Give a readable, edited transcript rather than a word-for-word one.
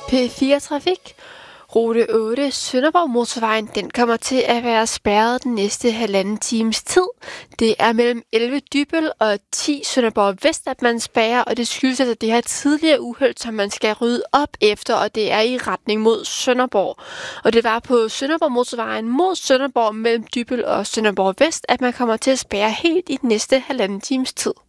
P4 Trafik. Rute 8 Sønderborg Motorvejen, den kommer til at være spærret den næste halvanden times tid. Det er mellem 11 Dybbøl og 10 Sønderborg Vest, at man spærrer, og det skyldes altså det her tidligere uheld, som man skal rydde op efter, og det er i retning mod Sønderborg. Og det var på Sønderborg Motorvejen mod Sønderborg mellem Dybbøl og Sønderborg Vest, at man kommer til at spærre helt i den næste halvanden times tid.